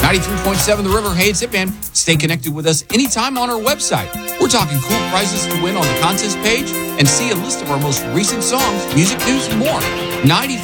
93.7 The River. Hey, it's Hitman. Stay connected with us anytime on our website. We're talking cool prizes to win on the contest page and see a list of our most recent songs, music news, and more. 93.